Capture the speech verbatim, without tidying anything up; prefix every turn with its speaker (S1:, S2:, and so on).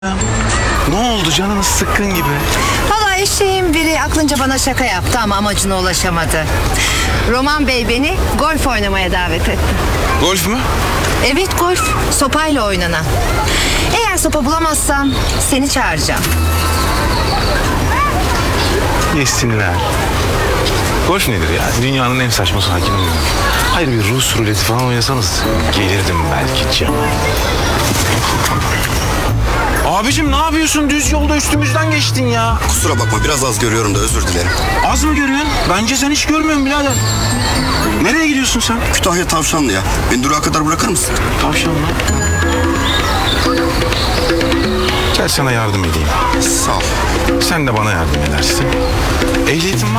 S1: Ne oldu, canınız sıkkın gibi?
S2: Valla eşeğin biri aklınca bana şaka yaptı ama amacına ulaşamadı. Roman Bey beni golf oynamaya davet etti.
S1: Golf mü?
S2: Evet, golf. Sopayla oynanan. Eğer sopa bulamazsam seni çağıracağım.
S1: Yesinler. Golf nedir ya? Dünyanın en saçma sakin oyunu. Hayır, bir Rus ruleti falan oynasanız gelirdim belki canım. Abicim ne yapıyorsun? Düz yolda üstümüzden geçtin ya.
S3: Kusura bakma, biraz az görüyorum da özür dilerim.
S1: Az mı görüyorsun? Bence sen hiç görmüyorsun birader. Nereye gidiyorsun sen?
S3: Kütahya Tavşanlı ya. Beni durağa kadar bırakır mısın?
S1: Tavşan mı? Gel sana yardım edeyim.
S3: Sağ ol.
S1: Sen de bana yardım edersin. Ehliyetin var